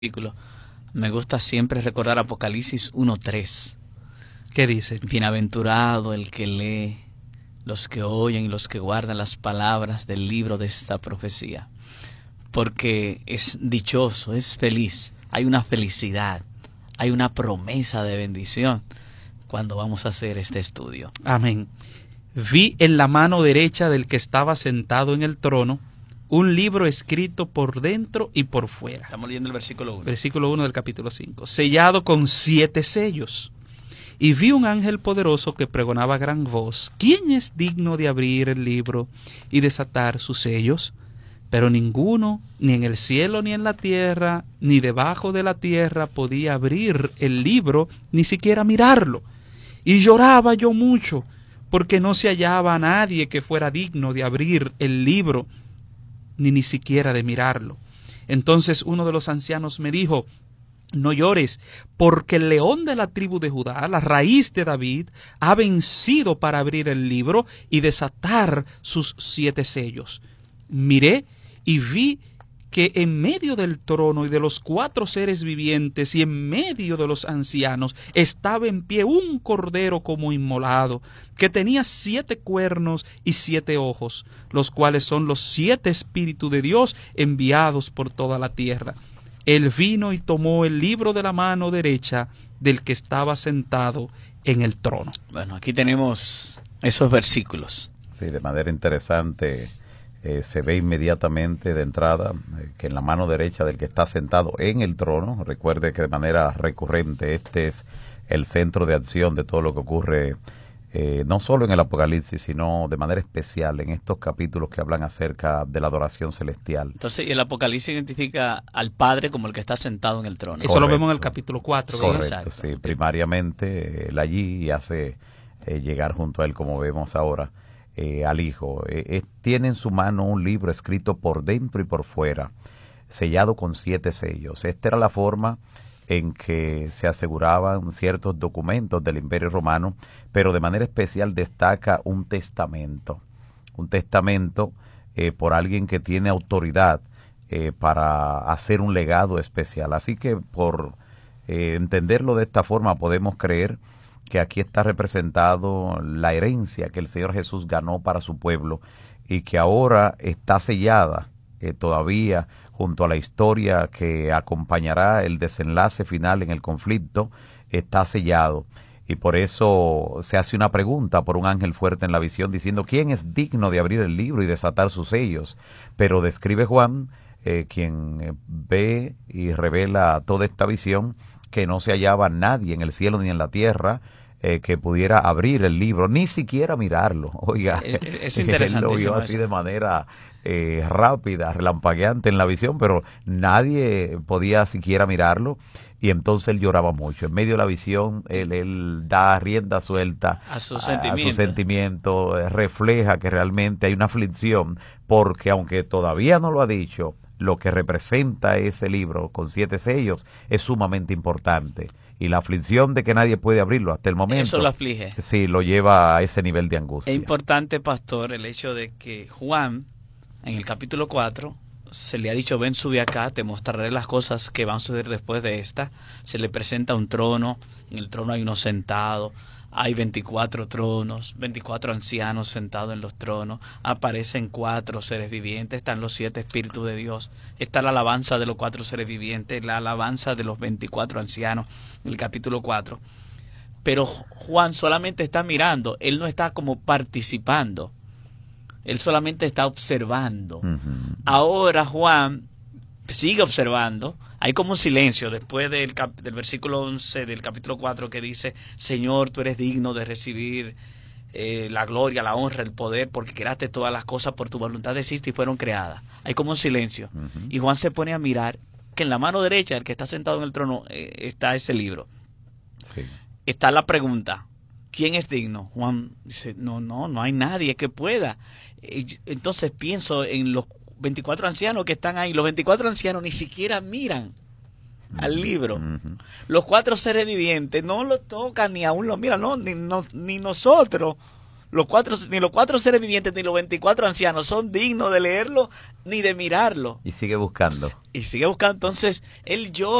versículo. Me gusta siempre recordar Apocalipsis 1:3. ¿Qué dice? Bienaventurado el que lee, los que oyen y los que guardan las palabras del libro de esta profecía. Porque es dichoso, es feliz, hay una felicidad, hay una promesa de bendición cuando vamos a hacer este estudio. Amén. Vi en la mano derecha del que estaba sentado en el trono un libro escrito por dentro y por fuera. Estamos leyendo el versículo 1. Versículo 1 del capítulo 5. Sellado con 7 sellos. Y vi un ángel poderoso que pregonaba a gran voz: ¿Quién es digno de abrir el libro y desatar sus sellos? Pero ninguno, ni en el cielo, ni en la tierra, ni debajo de la tierra, podía abrir el libro, ni siquiera mirarlo. Y lloraba yo mucho, porque no se hallaba nadie que fuera digno de abrir el libro, ni siquiera de mirarlo. Entonces uno de los ancianos me dijo: no llores, porque el león de la tribu de Judá, la raíz de David, ha vencido para abrir el libro y desatar sus 7 sellos. Miré y vi que en medio del trono y de los 4 seres vivientes y en medio de los ancianos estaba en pie un cordero como inmolado, que tenía 7 cuernos y 7 ojos, los cuales son los 7 espíritus de Dios enviados por toda la tierra. Él vino y tomó el libro de la mano derecha del que estaba sentado en el trono. Bueno, aquí tenemos esos versículos. Sí, de manera interesante. Se ve inmediatamente de entrada que en la mano derecha del que está sentado en el trono, recuerde que de manera recurrente este es el centro de acción de todo lo que ocurre, no solo en el Apocalipsis, sino de manera especial en estos capítulos que hablan acerca de la adoración celestial. Entonces, el Apocalipsis identifica al Padre como el que está sentado en el trono. Eso correcto. Lo vemos en el capítulo 4. Correcto, Exacto. Sí, primariamente él allí hace llegar junto a él, como vemos ahora, al Hijo. Tiene en su mano un libro escrito por dentro y por fuera, sellado con 7 sellos. Esta era la forma en que se aseguraban ciertos documentos del Imperio Romano, pero de manera especial destaca un testamento por alguien que tiene autoridad para hacer un legado especial. Así que por entenderlo de esta forma podemos creer que aquí está representado la herencia que el Señor Jesús ganó para su pueblo y que ahora está sellada todavía junto a la historia que acompañará el desenlace final en el conflicto. Está sellado y por eso se hace una pregunta por un ángel fuerte en la visión diciendo: ¿quién es digno de abrir el libro y desatar sus sellos? Pero describe Juan, quien ve y revela toda esta visión, que no se hallaba nadie en el cielo ni en la tierra que pudiera abrir el libro, ni siquiera mirarlo. Oiga, es interesante. Él lo vio así de manera rápida, relampagueante en la visión, pero nadie podía siquiera mirarlo, y entonces él lloraba mucho. En medio de la visión, él da rienda suelta a su sentimiento, refleja que realmente hay una aflicción, porque aunque todavía no lo ha dicho, lo que representa ese libro con 7 sellos es sumamente importante. Y la aflicción de que nadie puede abrirlo hasta el momento. Eso lo aflige. Sí, lo lleva a ese nivel de angustia. Es importante, pastor, el hecho de que Juan, en el capítulo 4, se le ha dicho: ven, sube acá, te mostraré las cosas que van a suceder después de esta. Se le presenta un trono, en el trono hay uno sentado. Hay 24 tronos, 24 ancianos sentados en los tronos, aparecen 4 seres vivientes, están los 7 espíritus de Dios, está la alabanza de los 4 seres vivientes, la alabanza de los 24 ancianos, en el capítulo 4. Pero Juan solamente está mirando, él no está como participando, él solamente está observando. Ahora Juan sigue observando. Hay como un silencio después del versículo 11 del capítulo 4 que dice: Señor, tú eres digno de recibir la gloria, la honra, el poder, porque creaste todas las cosas, por tu voluntad existe y fueron creadas. Hay como un silencio. Y Juan se pone a mirar que en la mano derecha del que está sentado en el trono está ese libro. Sí. Está la pregunta: ¿quién es digno? Juan dice: no hay nadie que pueda. Entonces pienso en los 24 ancianos que están ahí. Los 24 ancianos ni siquiera miran al libro. Los 4 seres vivientes no lo tocan ni aún lo miran, ni nosotros ni los 4 seres vivientes ni los 24 ancianos son dignos de leerlo ni de mirarlo. Y sigue buscando. Y sigue buscando. Entonces, él llora